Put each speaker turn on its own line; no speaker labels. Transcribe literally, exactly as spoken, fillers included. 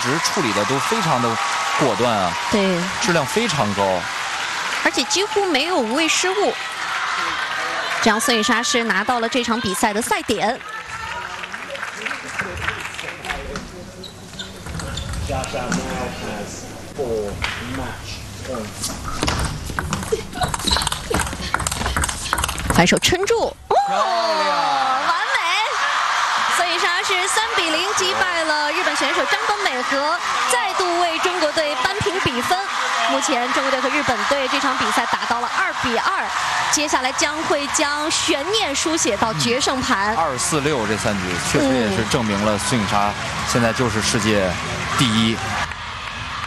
直处理的都非常的果断啊，
对，
质量非常高，
而且几乎没有无谓失误。这样，孙颖莎是拿到了这场比赛的赛点。 反手撑住，哦，完美！孙颖莎是三比零击败了日本选手张本美和，再度为中国队扳平比分。目前中国队和日本队这场比赛打到了二比二，接下来将会将悬念书写到决胜盘。
二四六这三局确实也是证明了孙颖莎现在就是世界第一。